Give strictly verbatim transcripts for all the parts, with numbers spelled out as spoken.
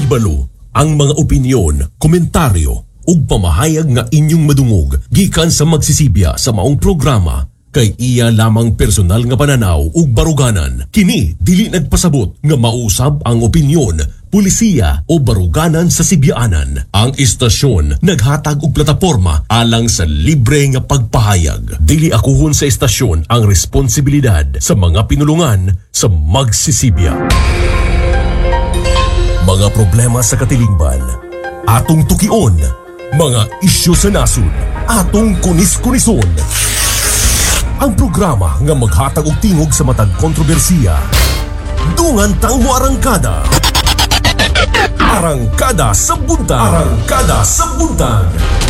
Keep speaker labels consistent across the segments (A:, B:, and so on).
A: Mahibalo ang mga opinyon, komentaryo ug pamahayag nga inyong madungog gikan sa magsisibya sa maong programa kay iya lamang personal nga pananaw ug baruganan. Kini dili nagpasabot nga mausab ang opinyon, pulisiya o baruganan sa sibyaanan. Ang istasyon naghatag og plataporma alang sa libre nga pagpahayag. Dili akuhon sa istasyon ang responsibilidad sa mga pinulungan sa magsisibya. Mga problema sa katilingban, atong tukion. Mga isyu sa nasod, atong kunis-kunison. Ang programa nga maghatag og tingog sa matag kontrobersiya. Dungan tang mo arangkada. Arangkada sa buntag. Arangkada sa buntag.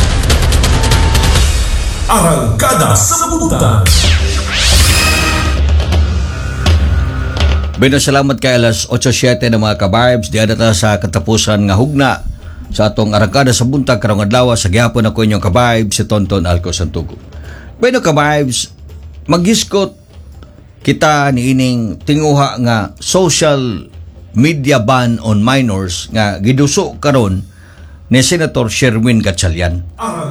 A: Arangkada sa buntag.
B: Bino, salamat kay alas eight oh seven na mga ka-vibes. Di adata sa katapusan nga hugna sa atong arangkada sa buntag karong adlaw. Sa gihapon ako inyong ka-vibes si Tonton Alco Santugo. Bino ka-vibes, maghiskot kita niining tinguha nga social media ban on minors nga giduso karon ni Senator Sherwin Gatchalian.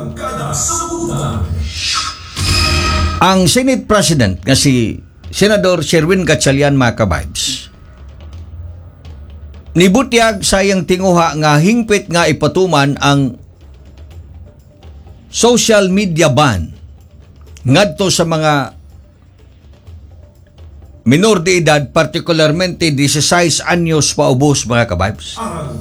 B: Ang Senate President nga si Senador Sherwin Gatchalian, mga ka-vibes, nibutyag sa iyang tinguha nga hingpit nga ipatuman ang social media ban ngadto sa mga minor de edad, partikularmente sixteen anyos paubos, mga ka-vibes.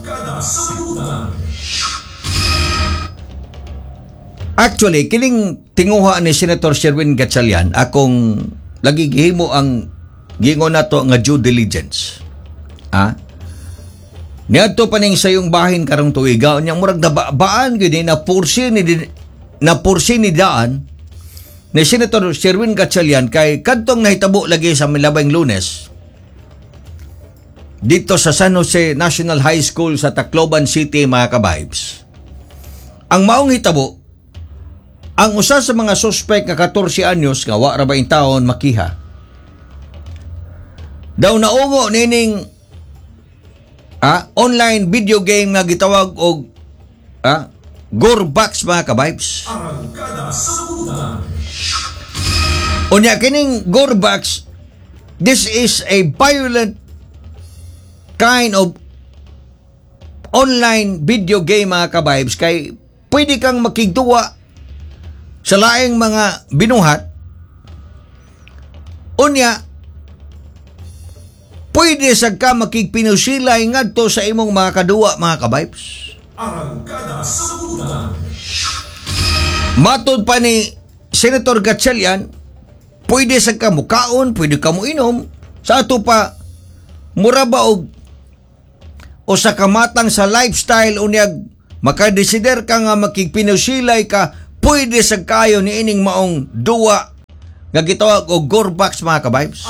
B: Actually, kining tinguha ni Senator Sherwin Gatchalian, akong lagi gihimo ang gingon nato nga due diligence. Ah? Niadto pa ning sayong bahin karong tuiga, unya murag nabaan gyud na pursi ni na pursi ni daan ni Senator Sherwin Gatchalian kay kadtong nahitabo lagi sa milabing Lunes dito sa San Jose National High School sa Tacloban City, mga ka-vibes. Ang maong hitabo, ang usa sa mga suspect nga fourteen anyos nga wa ra ba in taon makiha. Daw naungo nining ah, online video game nga gitawag og ah, Gorbox, mga ka-vibes. Unya kining Gorbox, this is a violent kind of online video game, mga ka-vibes, kay pwede kang makigduwa sa laing mga binuhat. Unya pwede sa ka makigpinusilay ngadto sa imong mga kaduwa, mga ka-vibes. Matod pa ni Senator Gatchalian, pwede sa ka mukaon, pwede ka mo inom, sa ato pa mura ba og o sa kamatang sa lifestyle unyag makadesider ka nga makigpinusilay ka, pwede sa kayo ni ining maong duwa nga gitawag og Gorbox, mga ka-vibes.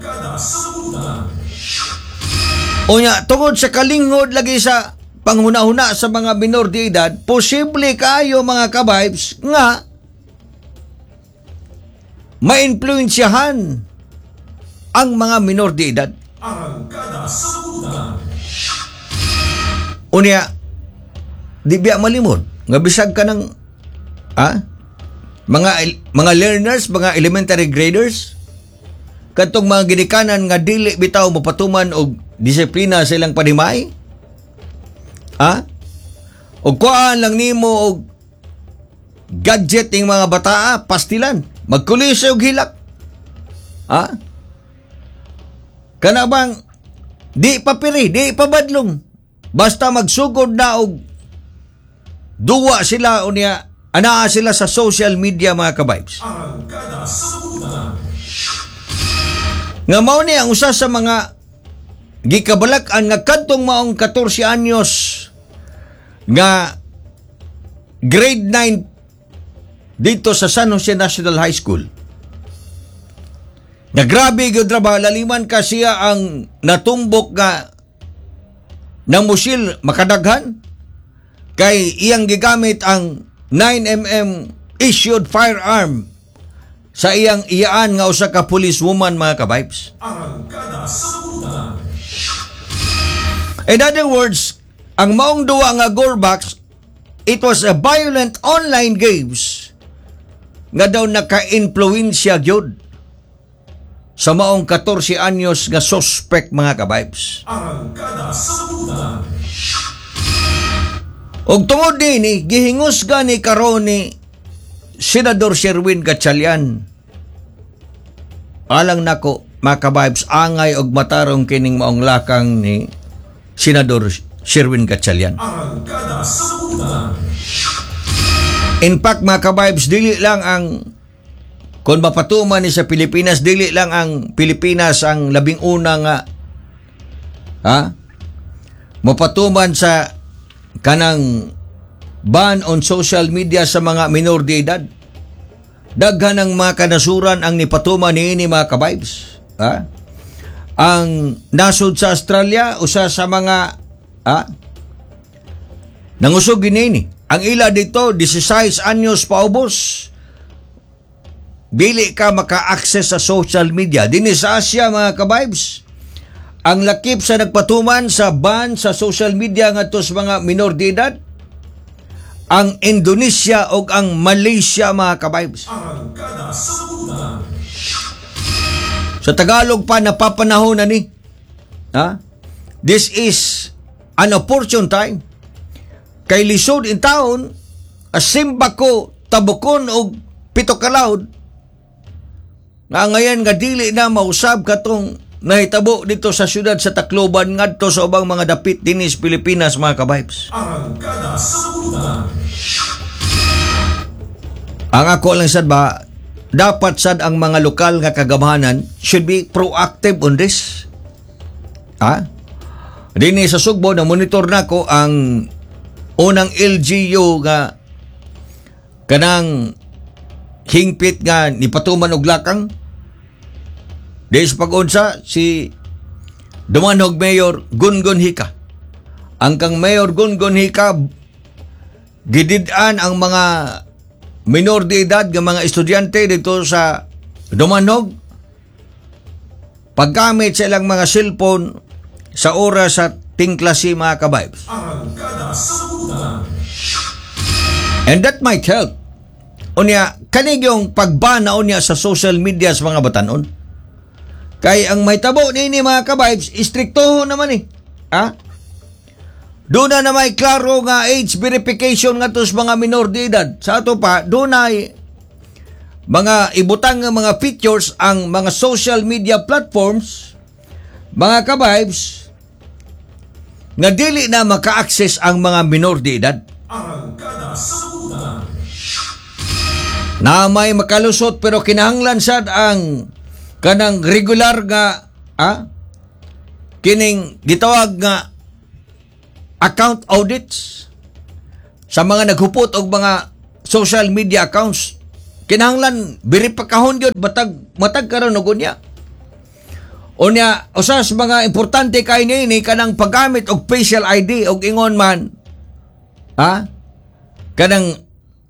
B: Unya tungod sa kalingod lagi sa panghuna-huna sa mga minor de edad, posible kayo, mga ka-vibes, nga ma-influensyahan ang mga minor de edad. Unya di biya malimod nga bisag ka ng ah, mga mga learners, mga elementary graders, kadtong mga ginikanan nga dili bitaw mapatuman og disiplina sa ilang panimay, ah, og kuhaan lang nimo og gadget ing mga bataa, pastilan, magkulisay og hilak, ah, kana bang di papiri, di pabadlong, basta magsugod na og duwa sila unya anaa sila sa social media, mga ka-vibes. Nga mao ni ang usa sa mga gikabalak-an nga kadtong maong fourteen anyos nga grade nine dito sa San Jose National High School. Na grabe gyud ra ba, laliman ka siya ang natumbok nga nang musil makadaghan kay iyang gigamit ang nine millimeter issued firearm sa iyang iyaan nga usa ka policewoman, mga ka-vibes. In other words, ang maong duwa nga Gorbax, it was a violent online games nga daw naka-influensya gyud sa maong fourteen anyos nga suspect mga ka-vibes.
A: Arangkada sa Bulan.
B: Og tungod din, gihingusga ni karon ni Senador Sherwin Gatchalian. Alang nako, mga ka-vibes, angay og matarong kining maong lakang ni Senador Sherwin Gatchalian.
A: Arangkada sa Bulan.
B: In fact, mga ka-vibes, dili lang ang, kung mapatuman ni sa Pilipinas, dili lang ang Pilipinas ang labing una nga, ha? Mapatuman sa kanang ban on social media sa mga minor de edad. Daghan ng mga kanasuran ang nipatuman niini mga ka-vibes. Ha? Ang nasod sa Australia, usa sa mga, ha? Nangusog ginini. Ang ila dito, sixteen anyos paubos. Dili ka maka-access sa social media. Dini sa Asia, mga ka-vibes, ang lakip sa nagpatuman sa ban sa social media nga to sa mga minor de edad, ang Indonesia o ang Malaysia, mga ka-vibes.
A: Arangkada sa Bulan.
B: Sa Tagalog pa, napapanahon na ni. Ha? This is an opportune time. Kay lisod in taon, asimba ko, tabukon o pito kalaod, nga ngayon nga dili na mausab katong nahitabo dito sa syudad sa Tacloban ngadto sa ubang mga dapit dinis Pilipinas, mga ka-vibes.
A: Arangkada sa Bulan.
B: Ang ako lang sad ba, dapat sad ang mga lokal nga kagamahanan should be proactive on this. Ha? Dini sa Sugbo, na monitor na ko ang unang L G U nga kanang hingpit nga nipatuman og lakang. Dahil sa pag-unsa, si Dumanog Mayor Gungun Hika. Ang kang Mayor Gungun Hika, gidid-an ang mga minor de edad nga mga estudyante dito sa Dumanog. Paggamit sa ilang mga cellphone sa oras sa tingklase, mga ka-vibes.
A: Arangkada sa Bulan.
B: And that might help. Unya, kanig yung pagbana unya sa social media sa mga batanon. Kay ang may tabo ni mga ka-vibes, istrikto naman eh. Ha? Doon na na may klaro nga age verification nga to sa mga minor de edad. Sa ato pa, doon na mga ibutang nga mga features ang mga social media platforms, mga ka-vibes, nga dili na maka-access ang mga minor de edad.
A: Arangkada sa Bulan.
B: Na may makalusot pero kinahanglan sad ang kanang regular nga, ah, kining gitawag nga account audits sa mga naghupot og mga social media accounts. Kinahanglan verifyahon gyud matag matag karon og unya. Unya, usas mga importante kay ni kanang paggamit og facial I D og ingon man, ha? Kanang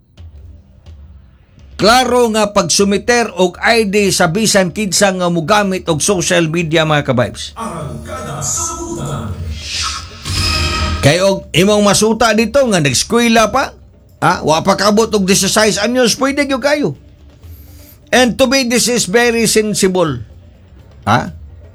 B: klaro nga pagsumiter og I D sa bisan kinsa nga mogamit og social media, mga ka-vibes.
A: Arangkada sa Bulan.
B: Kay og imong masuta dito nga nag-eskwela pa, ha? Wa pa kaabot og sixteen anyos, pwede gyud kayo. And to me, this is very sensible. Ha?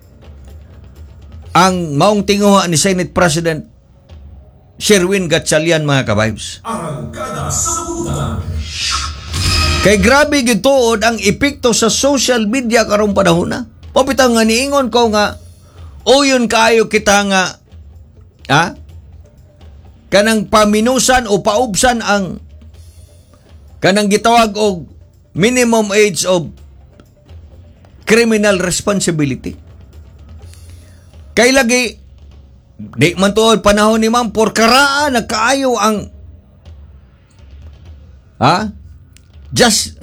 B: Ang maong tinguha ni Senate President Sherwin Gatchalian, mga ka-vibes.
A: Arangkada sa Bulan.
B: Kay grabe gituod ang epekto sa social media karong panahon na. Papitang nga niingon ko nga, uyon kayo kita nga, ha? Kanang paminusan o paubsan ang kanang gitawag og minimum age of criminal responsibility. Kay lagi, di man tuod panahon ni ma'am, por karaan, nagkaayo ang, ha? Just,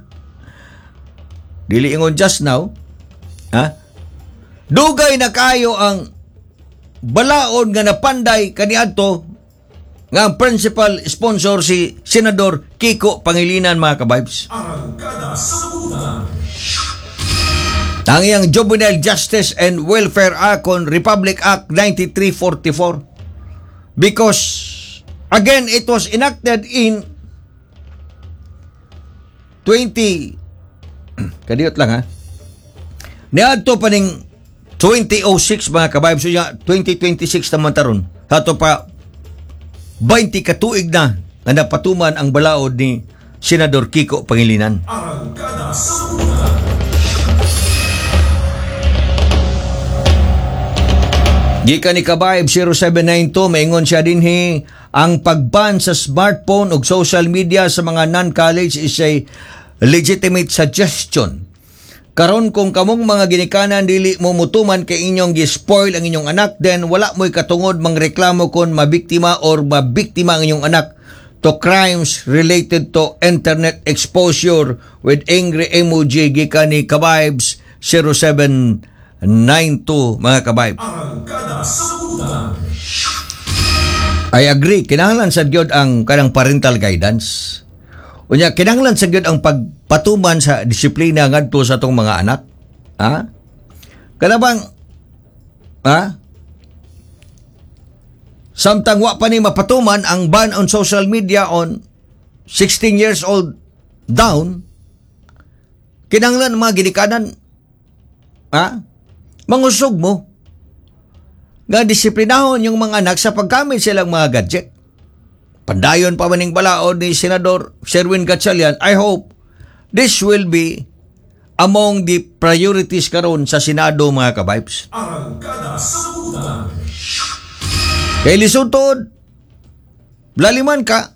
B: dili ingon just now, ha? Dugay na kayo ang balaod nga napanday kaniadto nga ang principal sponsor si Senador Kiko Pangilinan, mga ka-vibes.
A: Arangkada sa Bulan.
B: Tangyang Juvenile Justice and Welfare Act on Republic Act ninety-three forty-four. Because, again, it was enacted in twenty, kadiyot lang ha, niadto pa ning twenty oh six mga kabayan, so ya, twenty twenty-six naman taron, hato pa twenty katuig na na napatuman ang balaod ni Senador Kiko Pangilinan.
A: Arangkada sa una.
B: Gikan ni Kabayb zero seven nine two, maingon siya din he, ang pagban sa smartphone o social media sa mga non-college is a legitimate suggestion. Karon kung kamong mga ginikanan dili mo mutuman kay inyong gi-spoil ang inyong anak, then wala mo'y katungod mangreklamo kon mabiktima or mabiktima ang inyong anak to crimes related to internet exposure with angry emoji. Gikan ni Kabaybs zero seven nine two mga kabayb.
A: Arangkada sa una.
B: I agree, kinahanglan sa gyud ang kanang parental guidance. Unya kinahanglan sa gyud ang pagpatuman sa disiplina ngadto sa atong mga anak. Ha? Kana bang ha? Samtang wa pa ni mapatuman ang ban on social media on sixteen years old down, kinahanglan mga ginikanan ha? Mangusog mo nga disiplinahon yung mga anak sa paggamit silang mga gadget. Pandayon pa maning balaod ni Senador Sherwin Gatchalian. I hope this will be among the priorities karon sa Senado mga kabibes.
A: Arangkada sa una.
B: Kay lisutod, laliman ka,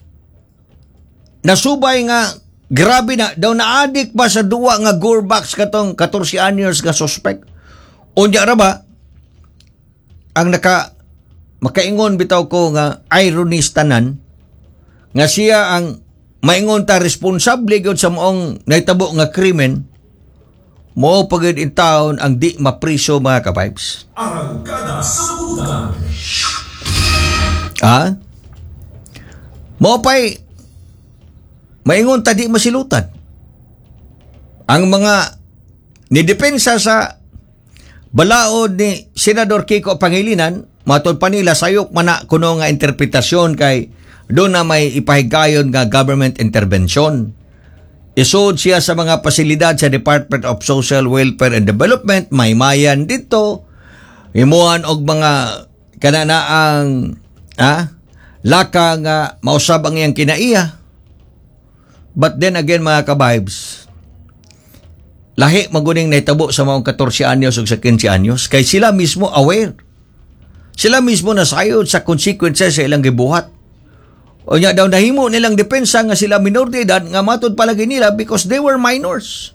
B: nasubay nga, grabe na, daw naadik pa sa duwa nga Gorbax katong fourteen anyos nga suspect. Unya ra ba ang naka makaingon bitaw ko nga ironies tanan nga siya ang maingon ta responsable gyud sa moong nahitabo nga krimen, mo pagid in town ang di mapriso mga kabibes.
A: Arangkada sa una.
B: Ha? Mo pa'y maingon ta di masilutan ang mga nidepensa sa balaod ni Senador Kiko Pangilinan. Matod pa nila sayok mana kuno nga interpretasyon kay doon na may ipahigayon nga government intervention. Isod siya sa mga pasilidad sa Department of Social Welfare and Development, may mayan dito, imuhan og mga kananaang ha, laka nga mausab ang iyang kinaiya. But then again mga kabibes, lahi maguning naitabo sa mga fourteen anyos o sa fifteen anyos kay sila mismo aware. Sila mismo nasayod sa consequences sa ilang gibuhat. O nya daw nahimo nilang depensa nga sila minor de edad nga matod palagi nila because they were minors.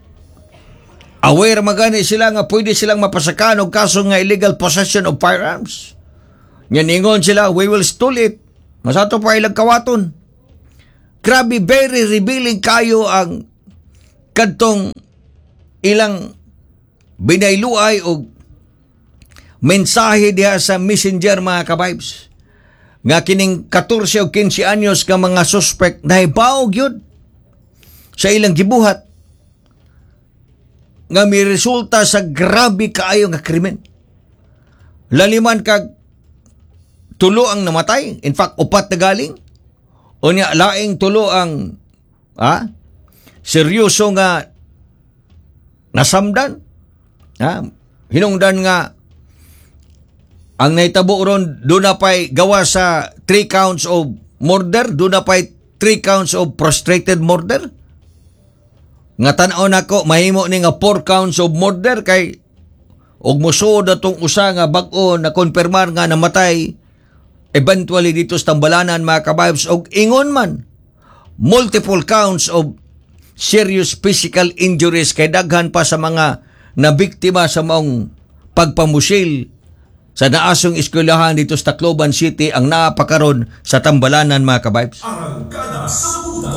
B: Aware magani sila nga pwede silang mapasakan og kaso nga illegal possession of firearms. Nya ningon sila, we will stall it. Masato pa ilang kawaton. Grabe, very revealing kayo ang kadtong ilang binayluay o mensahe diha sa messenger mga kabibes nga kining fourteen o fifteen anyos ka mga suspect na ibaog yun sa ilang gibuhat nga may resulta sa grabe kaayo nga krimen. Laliman kag tulo ang namatay, in fact upat na galing o niya laing tulo ang ha, seryoso nga nasamdan. Ha? Hinungdan nga ang naitabo ron doon na pa'y gawa sa three counts of murder, doon na pa'y three counts of frustrated murder. Nga tanaw na ko, mahimo ni nga four counts of murder kay og muso na tong usa nga bag-o na konfirmar nga namatay eventually dito sa Tambalanan mga kabibes og ingon man multiple counts of serious physical injuries kay daghan pa sa mga nabiktima sa maong pagpamusil sa naasong eskwelahan dito sa Tacloban City ang napakaron sa Tambalanan mga kabibes.
A: Arangkada sa una.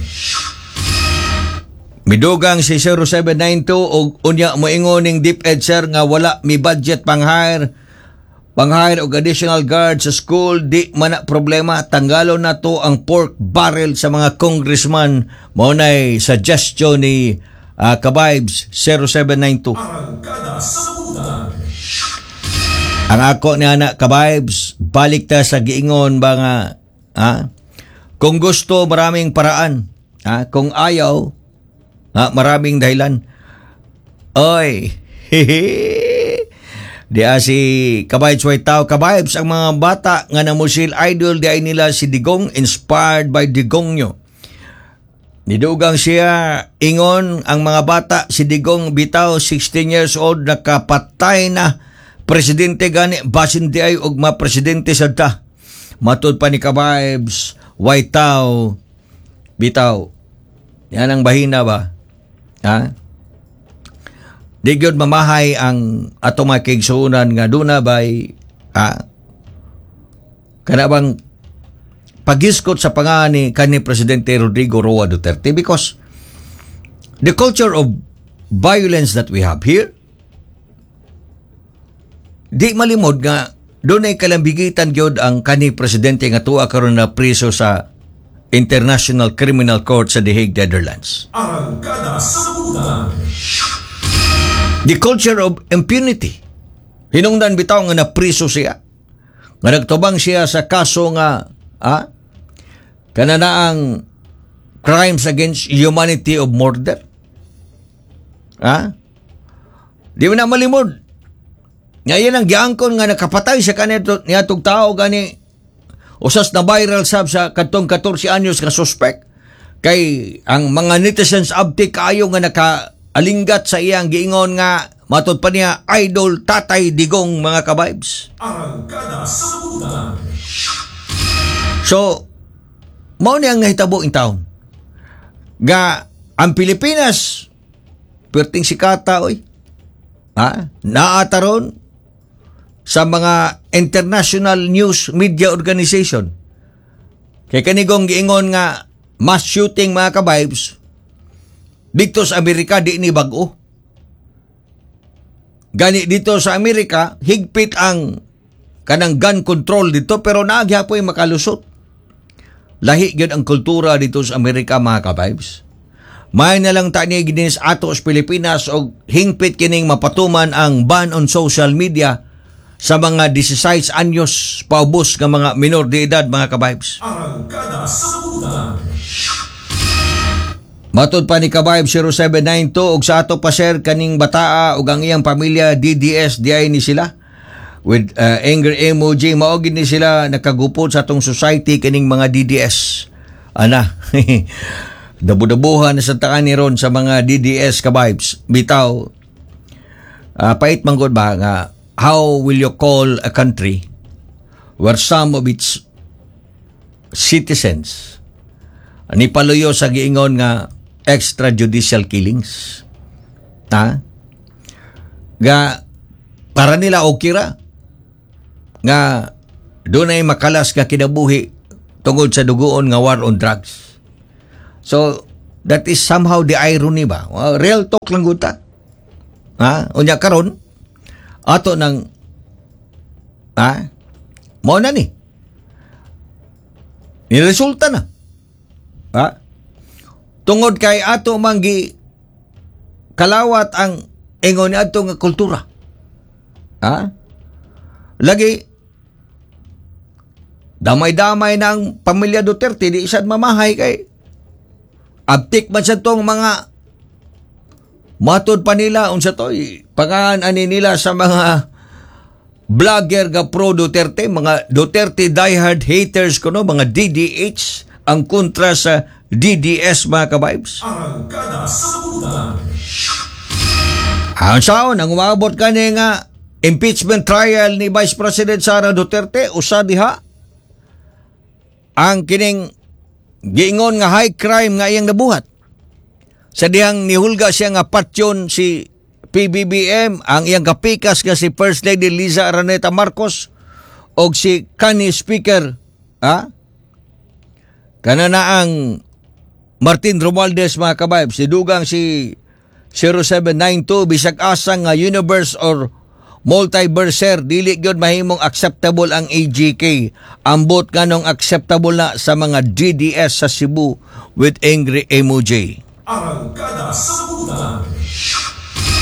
B: Midugang si zero seven nine two og unya moingon ning DepEd sir nga wala mi budget pang hire pang hire og additional guard sa school. Di man na problema, tanggalon na to ang pork barrel sa mga congressman. Mao nay suggestion ni uh, Kabibes zero seven nine two.
A: Arangkada sa una.
B: Ang ako ni anak ka-vibes, balik ta sa giingon ba nga, ha? Kung gusto, maraming paraan. Ha? Kung ayaw, ha? Maraming dahilan. Oy, hehe. Diya si Kabayds White Tao, ka-vibes, ang mga bata nga namusil idol, di ay nila si Digong, inspired by Digong nyo. Nidugang siya, ingon ang mga bata, si Digong bitaw, sixteen years old, nakapatay na presidente gani, basin di ay og mga presidente sa ta. Matod pa ni ka-vibes, White Tao, bitaw. Yan ang bahina ba? Ha? Di gyud mamahay ang ato mga kaigsuunan nga duna bay ha? Kana bang pagiskot sa pangalan ni kanhi Presidente Rodrigo Roa Duterte, because the culture of violence that we have here, di malimod nga doon ay kalambigitan gyud ang kanhi Presidente nga tuwa karon na priso sa International Criminal Court sa The Hague, Netherlands.
A: Arangkada sa Bulan.
B: The culture of impunity. Hinungdan bitaw nga napriso siya. Nga nagtubang siya sa kaso nga ah, kananaang crimes against humanity of murder. Ha? Di mo na malimod. Ngayon ang giangkon nga nakapatay sa kanito niyatog tao gani usas na viral sab sa katong fourteen anyos nga suspect. Kay ang mga netizens abti kaayo nga naka alinggat sa iyang giingon nga matod pa niya idol Tatay Digong, mga ka-vibes.
A: Arangkada sa Bulan.
B: So, mao ni ang nahitabo in town. Nga ang Pilipinas perting sikata oy. Ha? Naataron sa mga international news media organization. Kay kanigong giingon nga mass shooting, mga ka-vibes, dito sa Amerika, di ni bago. Gani dito sa Amerika, higpit ang kanang gun control dito, pero naagyapoy makalusot. Lahi gyud ang kultura dito sa Amerika, mga ka-vibes. May na lang tani ginis ato sa Pilipinas og hingpit kining mapatuman ang ban on social media sa mga sixteen anyos paubos nga mga minor de edad, mga ka-vibes.
A: Arangkada sa Bulan.
B: Matod pa ni ka-vibes zero seven nine two og sa ato pa share kaning bataa ug ang iyang pamilya D D S di ay ni sila with uh, anger emoji, mao gid ni sila nakagupod sa atong society kaning mga D D S. Ana. Dabu-dabuhan na sa taan ni ron sa mga D D S ka-vibes. Bitaw uh, pait man gud ba nga how will you call a country where some of its citizens ni paluyo sa giingon nga extrajudicial killings. Ha? Nga para nila okay ra nga doon ay makalas ka kinabuhi tungod sa dugoon nga war on drugs. So that is somehow the irony ba? Uh, real talk lang gud ta. Ha? Unya karon ato nang ha? Mo na ni. Ni resulta na. Ha? Tungod kay ato manggi kalawat ang ingon ni ato nga kultura. Ha? Lagi damay-damay ng pamilya Duterte, di isad mamahay kay abtik man sa tong mga matod pa nila unsa toy pangaan ani nila sa mga vlogger ga pro Duterte, mga Duterte diehard haters kuno, mga D D H ang kontra sa D D S, mga ka-vibes.
A: Arangkada sa Bulan.
B: Ang saon ang umabot kani nga impeachment trial ni Vice President Sara Duterte, usa diha ang kining giingon nga high crime nga iyang nabuhat. Sa dihang nihulga siya nga patyon si P B B M, ang iyang kapikas nga si First Lady Liza Araneta Marcos og si kanhi Speaker ha? Kana na ang Martin Romualdez, mga ka-vibes. Sidugang si zero seven nine two bisag asang nga universe or multiverser, dili gyud mahimong acceptable ang A G K. Ambot kanong acceptable na sa mga D D S sa Cebu with angry emoji.
A: Arangkada sa Bulan.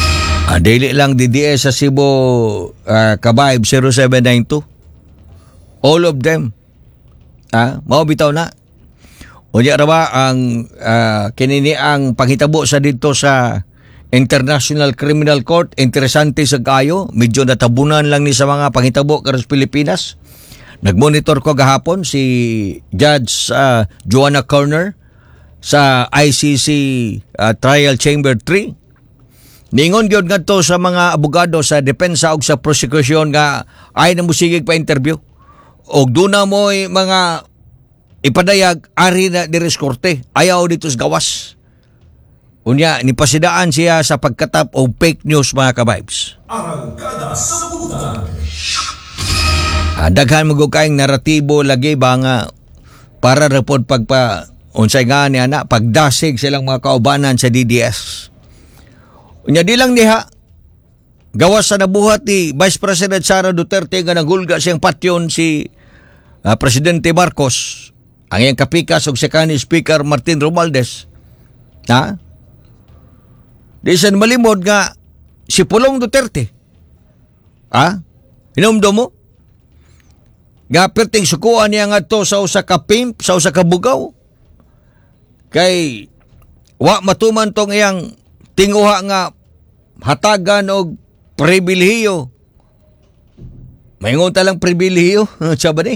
B: Ah, daily lang D D S sa Cebu, uh, Kabayb zero seven nine two. All of them. Ah, mao bitaw na. Unya ra ba ang uh, kinini ang panghitabo sa dito sa International Criminal Court, interesante sa kayo, medyo natabunan lang ni sa mga panghitabo karon sa Pilipinas. Nagmonitor ko gahapon si Judge uh, Joanna Corner sa I C C uh, Trial Chamber three. Ningon gyud ngadto sa mga abogado sa depensa ug sa prosecution nga ay na musigig pa interview. Og duna mo'y mga ipadayag ari na diris korte, ayaw dito sa gawas. Unya nipasidaan siya sa pagkatap og fake news mga kabibes.
A: Arangkada sa Butan.
B: Ah, daghan mo kaayong naratibo lagi ba nga para report pagpa unsay nga ni ana pagdasig silang mga kaubanan sa D D S. Unya di lang diha gawas sa nabuhat ni Vice President Sara Duterte nga nagulga siyang patyon si uh, Presidente Marcos, ang iyang kapikas ug second Speaker Martin Romualdez. Ha? Di siya malimod nga si Pulong Duterte. Ha? Hinumdum mo? Nga perting sukuan niya nga to sa usa ka pimp, sa usa ka bugaw. Kay wa matuman tong iyang tinguha nga hatagan og pribilehiyo. Maingon ta lang pribilehiyo, sa ba ni?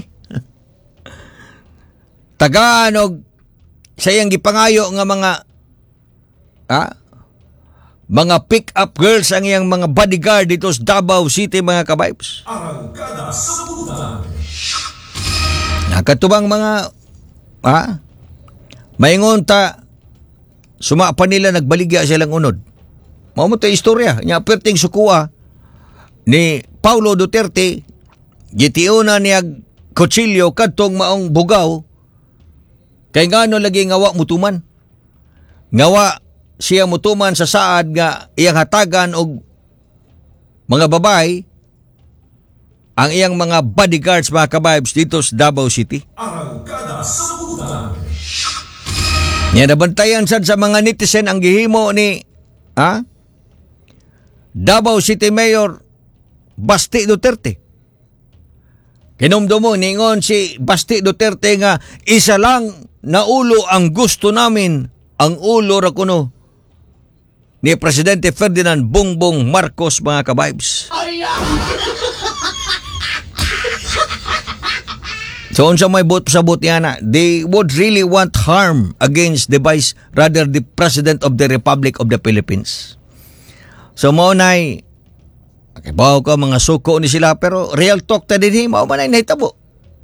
B: Tagaan og sa iyang gipangayo nga mga ha? Mga pick-up girls ang iyang mga bodyguard dito sa Davao City mga kabibes.
A: Arangkada sa Butan.
B: Nakatubang mga ha? Maingon ta suma pa nila nagbaligya silang unod. Mao mo ta istorya nya perting sukuha ni Paulo Duterte gitiuna niya kutsilyo kadtong maong bugaw kay ngano lagi ngawa mutuman. Ngawa siya mutuman sa saad nga iyang hatagan og mga babay ang iyang mga bodyguards mga kabibes dito sa Davao City.
A: Arangkada sa Butan.
B: Yan nabantayan sad sa mga netizen ang gihimo ni ha? Davao City Mayor Basti Duterte. Kinumdum mo ningon si Basti Duterte nga isa lang na ulo ang gusto namin, ang ulo ra kuno ni Presidente Ferdinand Bongbong Marcos mga kabibes. So unsa may bot sa bot yana, they would really want harm against the vice, rather the President of the Republic of the Philippines. So mo nay okay, bawo ka mga suko ni sila pero real talk ta dinhi mao man ay nahitabo.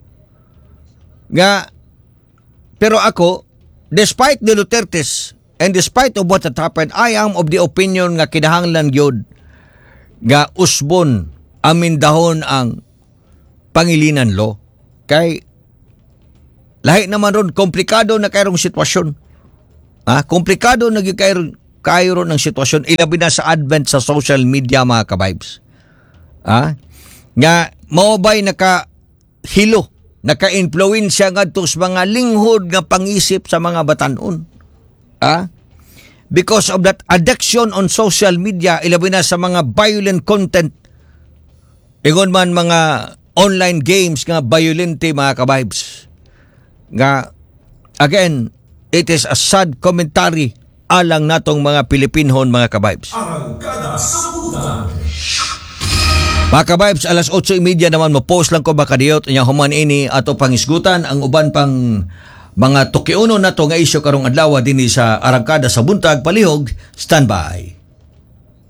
B: Nga pero ako despite the Dutertes and despite of what had happened, I am of the opinion nga kinahanglan gyud nga usbon amin dahon ang Pangilinan law. Kay lahi naman ron komplikado na kayrong sitwasyon. Ah, komplikado na gyud kayo kayo ng sitwasyon ilabi na sa advent sa social media mga kabibes. Ah, nga mao bay naka hilo, naka-influensya ngadto sa mga linghod nga pangisip sa mga batanon. Ah? Because of that addiction on social media, ilabi na sa mga violent content. Ingon man mga online games nga violente mga kabibes. Nga, again, it is a sad commentary alang natong mga Pilipinhon mga kabibes.
A: Arangkada sa Butan.
B: Mga kabibes, alas otso trenta naman mo-post lang ko baka diyot niya human ini ato pangisgutan ang uban pang mga tukiuno na to nga isyo karong adlaw dinhi sa Arangkada sa Buntag Palihog. Standby.